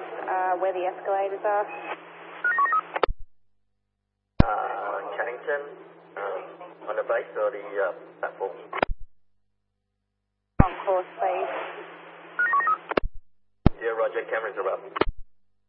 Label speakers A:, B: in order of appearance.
A: where the escalators are.
B: Cannington, on the base or the platform?
A: On course, please.
B: Yeah, roger, cameras are up.